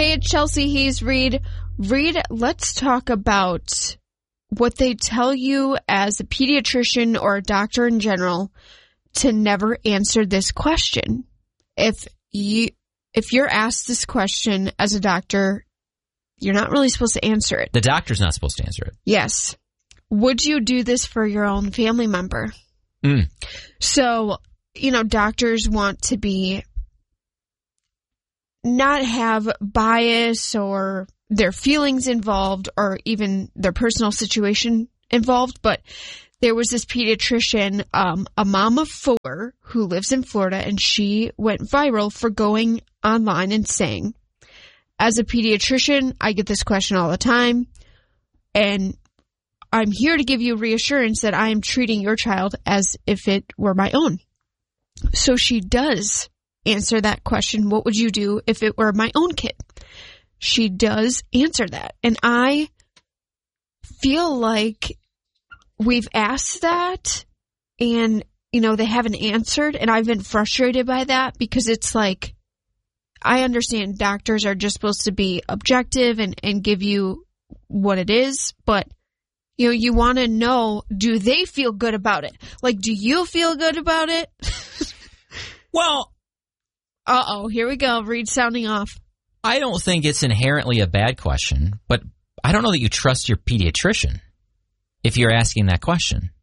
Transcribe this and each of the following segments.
Hey, it's Chelsea Hayes Reed. Reed, let's talk about what they tell you as a pediatrician or a doctor in general to never answer this question. If you're asked this question as a doctor, you're not really supposed to answer it. The doctor's not supposed to answer it. Yes. Would you do this for your own family member? So, doctors want to be not have bias or their feelings involved or even their personal situation involved. But there was this pediatrician, a mom of 4 who lives in Florida, and she went viral for going online and saying, as a pediatrician, I get this question all the time, and I'm here to give you reassurance that I am treating your child as if it were my own. So she does answer that question. What would you do if it were my own kid? She does answer that. And I feel like we've asked that and, they haven't answered. And I've been frustrated by that because it's like, I understand doctors are just supposed to be objective and give you what it is. But, you want to know, do they feel good about it? Like, do you feel good about it? Well, here we go. Reed sounding off. I don't think it's inherently a bad question, but I don't know that you trust your pediatrician if you're asking that question.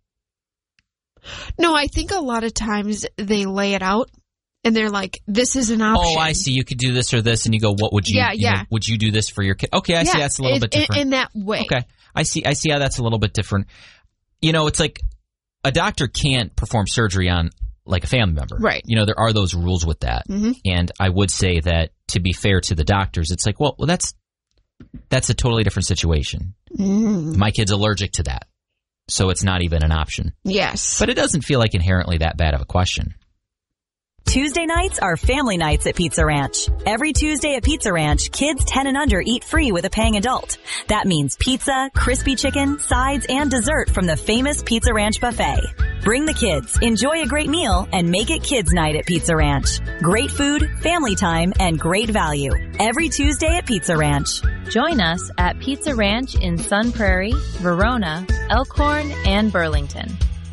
No, I think a lot of times they lay it out and they're like, this is an option. Oh, I see. You could do this or this, and you go, what would you? Yeah. Would you do this for your kid? Okay, I see. That's a little bit different. In that way. Okay, I see how that's a little bit different. It's like a doctor can't perform surgery on like a family member. Right. There are those rules with that. Mm-hmm. And I would say that to be fair to the doctors, it's like, well, that's a totally different situation. My kid's allergic to that. So it's not even an option. Yes. But it doesn't feel like inherently that bad of a question. Tuesday nights are family nights at Pizza Ranch. Every Tuesday at Pizza Ranch, kids 10 and under eat free with a paying adult. That means pizza, crispy chicken, sides, and dessert from the famous Pizza Ranch buffet. Bring the kids, enjoy a great meal, and make it kids' night at Pizza Ranch. Great food, family time, and great value. Every Tuesday at Pizza Ranch. Join us at Pizza Ranch in Sun Prairie, Verona, Elkhorn, and Burlington.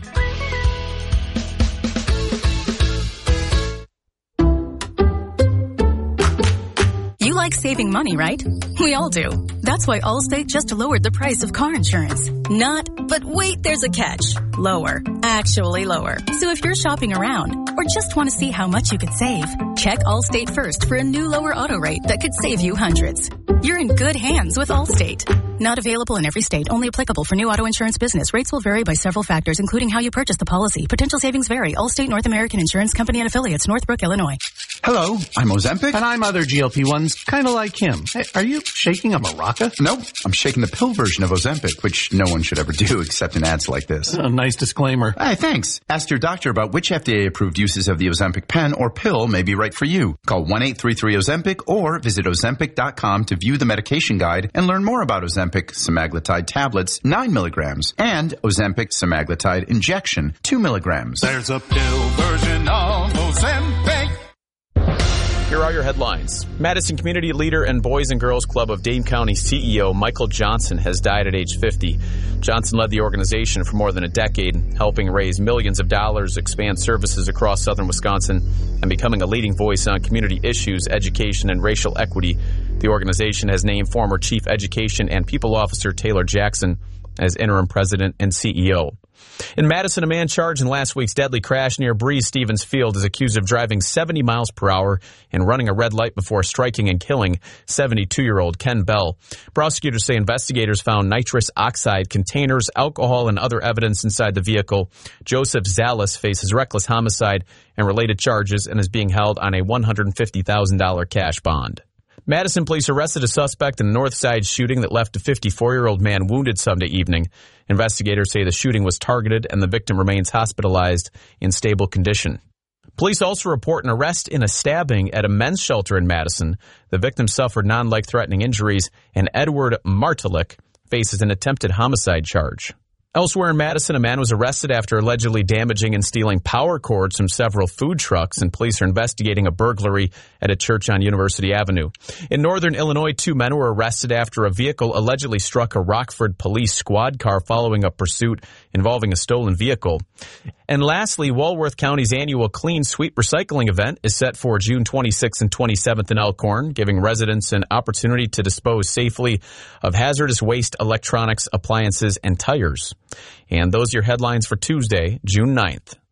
You like saving money, right? We all do. That's why Allstate just lowered the price of car insurance. Not, but wait, there's a catch. Lower. Actually lower. So if you're shopping around or just want to see how much you could save, check Allstate first for a new lower auto rate that could save you hundreds. You're in good hands with Allstate. Not available in every state. Only applicable for new auto insurance business. Rates will vary by several factors, including how you purchase the policy. Potential savings vary. Allstate North American Insurance Company and Affiliates, Northbrook, Illinois. Hello, I'm Ozempic. And I'm other GLP-1s, kind of like him. Hey, are you shaking a maraca? Nope, I'm shaking the pill version of Ozempic, which no one should ever do except in ads like this. Nice disclaimer. Hey, thanks. Ask your doctor about which FDA-approved uses of the Ozempic pen or pill may be right for you. Call 1-833-OZEMPIC or visit Ozempic.com to view the medication guide and learn more about Ozempic semaglutide tablets, 9 milligrams, and Ozempic semaglutide injection, 2 milligrams. There's a pill version of Ozempic. Here are your headlines. Madison Community Leader and Boys and Girls Club of Dane County CEO Michael Johnson has died at age 50. Johnson led the organization for more than a decade, helping raise millions of dollars, expand services across southern Wisconsin, and becoming a leading voice on community issues, education, and racial equity. The organization has named former Chief Education and People Officer Taylor Jackson as interim president and CEO. In Madison, a man charged in last week's deadly crash near Breeze Stevens Field is accused of driving 70 miles per hour and running a red light before striking and killing 72-year-old Ken Bell. Prosecutors say investigators found nitrous oxide containers, alcohol, and other evidence inside the vehicle. Joseph Zalis faces reckless homicide and related charges and is being held on a $150,000 cash bond. Madison police arrested a suspect in a North Side shooting that left a 54-year-old man wounded Sunday evening. Investigators say the shooting was targeted and the victim remains hospitalized in stable condition. Police also report an arrest in a stabbing at a men's shelter in Madison. The victim suffered non-life-threatening injuries, and Edward Martalik faces an attempted homicide charge. Elsewhere in Madison, a man was arrested after allegedly damaging and stealing power cords from several food trucks, and police are investigating a burglary at a church on University Avenue. In northern Illinois, 2 men were arrested after a vehicle allegedly struck a Rockford police squad car following a pursuit involving a stolen vehicle. And lastly, Walworth County's annual Clean Sweep Recycling event is set for June 26th and 27th in Elkhorn, giving residents an opportunity to dispose safely of hazardous waste, electronics, appliances, and tires. And those are your headlines for Tuesday, June 9th.